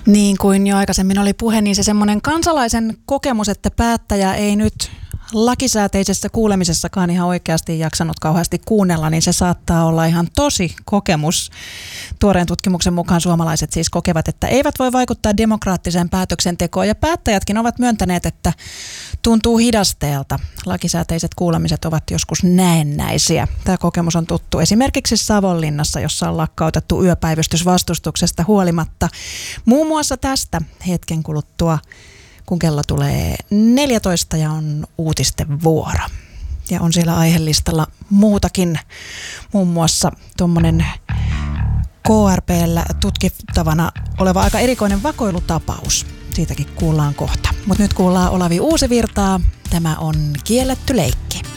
Niin kuin jo aikaisemmin oli puhe, niin se semmoinen kansalaisen kokemus, että päättäjä ei nyt lakisääteisessä kuulemisessakaan ihan oikeasti jaksanut kauheasti kuunnella, niin se saattaa olla ihan tosi kokemus. Tuoreen tutkimuksen mukaan suomalaiset siis kokevat, että eivät voi vaikuttaa demokraattiseen päätöksentekoon, ja päättäjätkin ovat myöntäneet, että tuntuu hidasteelta. Lakisääteiset kuulemiset ovat joskus näennäisiä. Tämä kokemus on tuttu esimerkiksi Savonlinnassa, jossa on lakkautettu yöpäivystys vastustuksesta huolimatta. Muun muassa tästä hetken kuluttua, kun kello tulee 14 ja on uutisten vuoro. Ja on siellä aihelistalla muutakin, muun muassa tuommoinen KRP:llä tutkittavana oleva aika erikoinen vakoilutapaus. Siitäkin kuullaan kohta. Mutta nyt kuullaan Olavi Uusivirtaa. Tämä on Kielletty leikki.